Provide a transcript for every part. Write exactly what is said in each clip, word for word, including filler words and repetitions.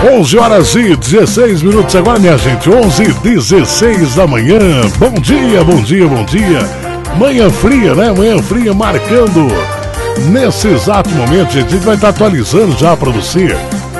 onze horas e dezesseis minutos agora, minha gente, onze e dezesseis da manhã. Bom dia, bom dia, bom dia. Manhã fria, né? Manhã fria marcando nesse exato momento, gente. A gente vai estar atualizando já para você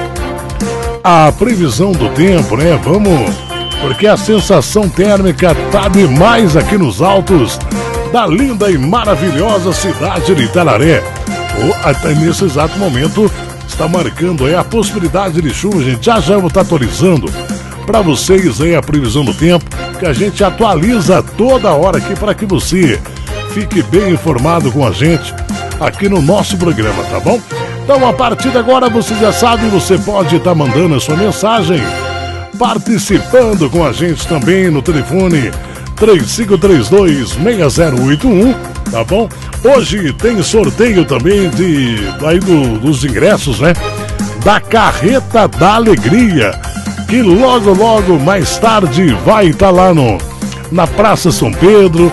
a previsão do tempo, né? Vamos, porque a sensação térmica tá demais aqui nos altos da linda e maravilhosa cidade de Itararé. Até nesse exato momento está marcando aí a possibilidade de chuva, gente. Já já eu vou estar atualizando para vocês aí a previsão do tempo, que a gente atualiza toda hora aqui para que você fique bem informado com a gente aqui no nosso programa, tá bom? Então, a partir de agora, você já sabe, você pode estar mandando a sua mensagem, participando com a gente também no telefone três cinco três dois, seis zero oito um, tá bom? Hoje tem sorteio também de, aí do, dos ingressos, né? Da Carreta da Alegria, que logo, logo, mais tarde, vai estar lá no, na Praça São Pedro,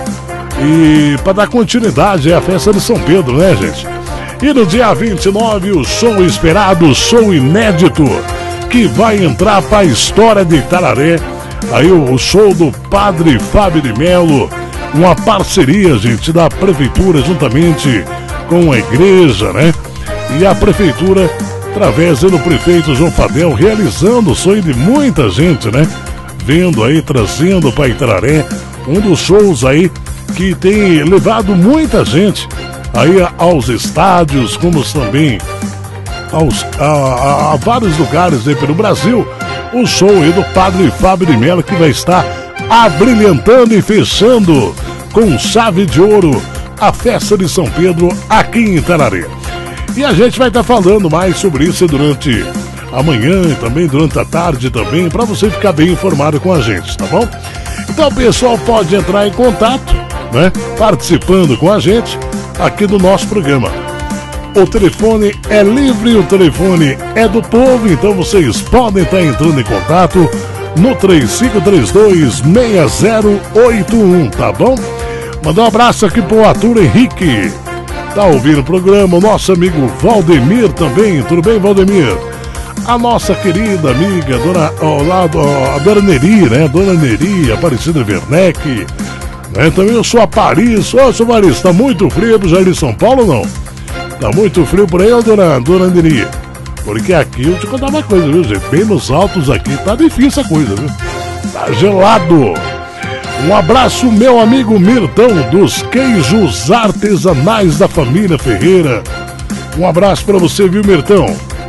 e para dar continuidade à festa de São Pedro, né, gente? E no dia vinte e nove, o show esperado, o show inédito, que vai entrar para a história de Itararé. Aí o, o show do Padre Fábio de Melo, uma parceria, gente, da Prefeitura juntamente com a igreja, né? E a Prefeitura, através do prefeito João Fadel, realizando o sonho de muita gente, né? Vendo aí, trazendo para Itararé, um dos shows aí que tem levado muita gente aí aos estádios, como também aos, a, a, a vários lugares aí pelo Brasil. O show aí do Padre Fábio de Melo, que vai estar abrilhantando e fechando com chave de ouro a festa de São Pedro aqui em Itararé. E a gente vai estar falando mais sobre isso durante a manhã e também durante a tarde também, para você ficar bem informado com a gente, tá bom? Então o pessoal pode entrar em contato, né, participando com a gente aqui do nosso programa. O telefone é livre, o telefone é do povo, então vocês podem estar entrando em contato no três cinco três dois, seis zero oito um, tá bom? Mandar um abraço aqui pro Arthur Henrique, tá ouvindo o programa, o nosso amigo Valdemir também, tudo bem, Valdemir? A nossa querida amiga, dona, ao lado, a dona Neri, né, dona Neri, Aparecida Werneck, né, também eu sou a Paris, ô, seu Paris, tá muito frio pro Jardim São Paulo, não? Tá muito frio por aí, ô, dona, dona Neri? Porque aqui eu te contar uma coisa, viu, gente? Bem nos altos aqui, tá difícil a coisa, viu? Tá gelado. Um abraço, meu amigo Mirtão, dos queijos artesanais da família Ferreira. Um abraço pra você, viu, Mirtão?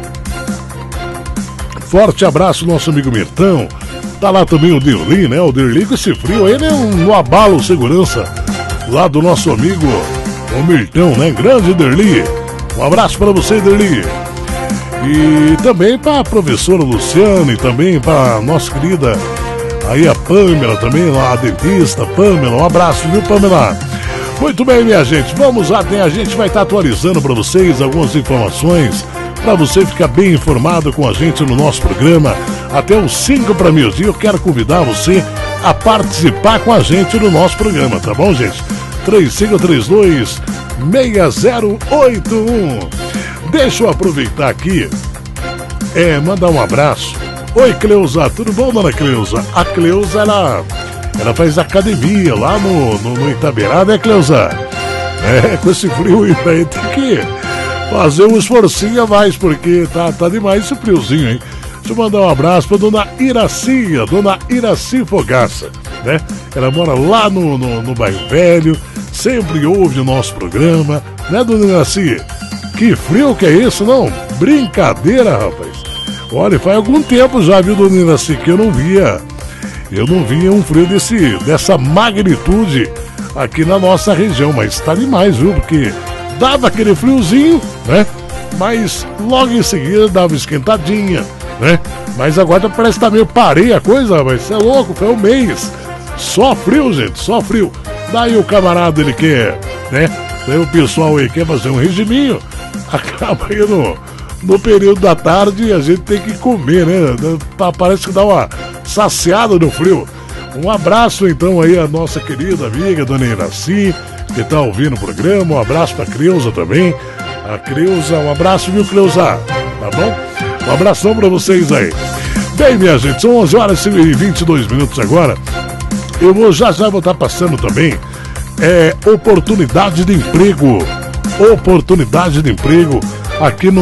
Forte abraço, nosso amigo Mirtão. Tá lá também o Dirli, né? O Dirli com esse frio aí, né? No abalo segurança lá do nosso amigo, o Mirtão, né? Grande Dirli. Um abraço pra você, Dirli. E também para a professora Luciana e também para a nossa querida aí a Pamela também, lá a dentista Pamela, um abraço, viu, Pamela? Muito bem, minha gente, vamos lá, a gente vai estar atualizando para vocês algumas informações para você ficar bem informado com a gente no nosso programa até os cinco para meio-dia. Eu quero convidar você a participar com a gente no nosso programa, tá bom, gente? três cinco três dois, seis zero oito um. Deixa eu aproveitar aqui, é, mandar um abraço. Oi, Cleusa, tudo bom, dona Cleusa? A Cleusa, ela, ela faz academia lá no, no, no Itaberá, né, Cleusa? É, com esse frio aí, tem que fazer um esforcinho a mais, porque tá, tá demais esse friozinho, hein? Deixa eu mandar um abraço pra dona Iraci, a dona Iraci Fogaça, né? Ela mora lá no, no, no Bairro Velho, sempre ouve o nosso programa, né, dona Iraci? Que frio que é isso, não? Brincadeira, rapaz. Olha, faz algum tempo já, viu, dona Iraci, que eu não via, eu não via um frio desse, dessa magnitude aqui na nossa região, mas tá demais, viu, porque dava aquele friozinho, né, mas logo em seguida dava esquentadinha, né, mas agora parece que tá meio parei a coisa, mas você é louco, foi um mês, só frio, gente, só frio. Daí o camarada, ele quer, né, daí o pessoal aí quer fazer um regiminho, acaba aí no, no período da tarde e a gente tem que comer, né? Parece que dá uma saciada no frio. Um abraço então aí a nossa querida amiga dona Iraci, que tá ouvindo o programa. Um abraço pra Creuza também. A Creuza, um abraço, viu, Creuza? Tá bom? Um abração pra vocês aí. Bem, minha gente, são onze horas e vinte e dois minutos agora. Eu vou já já vou estar passando também é, oportunidade de emprego. Oportunidade de emprego aqui no